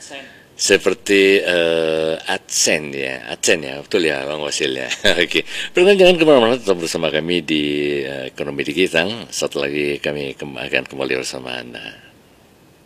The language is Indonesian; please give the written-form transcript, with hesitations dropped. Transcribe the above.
seperti AdSense ya, betul ya Bang Wasil ya. Oke, perkenalan jangan kemana-mana, tetap bersama kami di Ekonomi Digital. Satu lagi kami akan kembali bersama Anda.